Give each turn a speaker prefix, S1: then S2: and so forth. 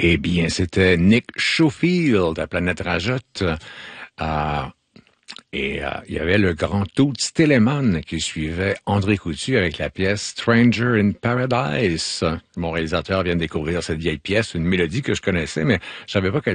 S1: Eh bien, c'était Nick Schofield à Planète Rajotte. Euh, il y avait le grand Toots Telemann qui suivait André Coutu avec la pièce Stranger in Paradise. Mon réalisateur vient de découvrir cette vieille pièce, une mélodie que je connaissais, mais je savais pas qu'elle